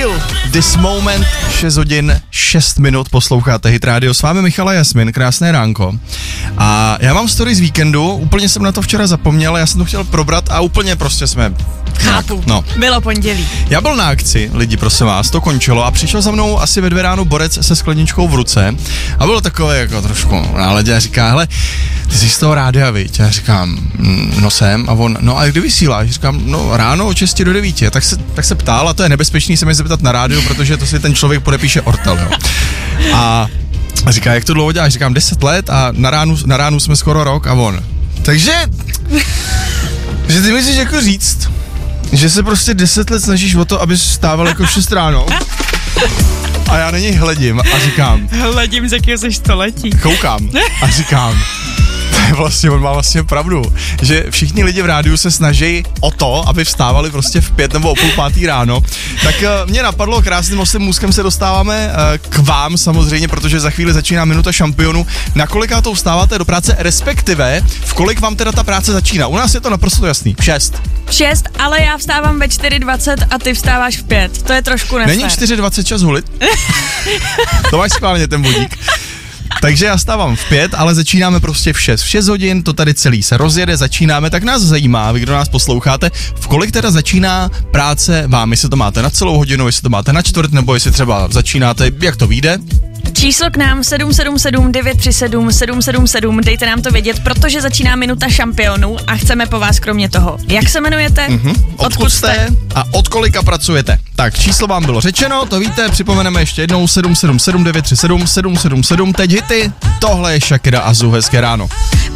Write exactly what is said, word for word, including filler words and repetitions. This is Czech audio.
Feel This Moment, šest hodin, šest minut, posloucháte Hit Radio, s vámi Michal a Jasmin, krásné ránko. A já mám story z víkendu, úplně jsem na to včera zapomněl, já jsem to chtěl probrat a úplně prostě jsme... Chápu, no. Bylo pondělí. Já byl na akci, lidi, prosím vás, to končilo a přišel za mnou asi ve dvě ráno borec se skleničkou v ruce a byl takový jako trošku náladě a říká, hele, ty jsi z toho rádia, viď? Já říkám, no jsem, a on, no a kdy vysíláš? Říkám, no ráno od šesti do devíti, tak se, tak se ptal a to je nebezpečný se mi zeptat na rádiu, protože to si ten člověk podepíše ortel, jo. A A říká, jak to dlouho děláš? Říkám, deset let a na ránu, na ránu jsme skoro rok a on. Takže, že ty myslíš jako říct, že se prostě deset let snažíš o to, abys vstával jako šest ráno a já na něj hledím a říkám. Hledím, z jakého jsi století. Koukám a říkám. Vlastně, on má vlastně pravdu, že všichni lidi v rádiu se snaží o to, aby vstávali prostě v pět nebo o půl pátý ráno. Tak uh, mě napadlo, krásným osmým můzkem se dostáváme uh, k vám samozřejmě, protože za chvíli začíná minuta šampionu. Na kolikátou vstáváte do práce, respektive v kolik vám teda ta práce začíná? U nás je to naprosto jasný, v šest. V šest, ale já vstávám ve čtyři dvacet a ty vstáváš v pět. To je trošku nefér. Není čtyři dvacet čas hulit? To máš schválně ten budík. Takže já stávám v pět, ale začínáme prostě v šest. V šest hodin to tady celý se rozjede, začínáme, tak nás zajímá, vy kdo nás posloucháte, v kolik teda začíná práce vám, jestli to máte na celou hodinu, jestli to máte na čtvrt, nebo jestli třeba začínáte, jak to vyjde. Číslo k nám sedm sedm sedm devět tři sedm sedm sedm sedm, dejte nám to vědět, protože začíná minuta šampionů a chceme po vás kromě toho. Jak se jmenujete? Mm-hmm. Odkud jste? A od kolika pracujete? Tak číslo vám bylo řečeno, to víte, připomeneme ještě jednou sedm sedm sedm devět tři sedm sedm sedm sedm, teď hity, tohle je Shakira a Zu, hezké ráno.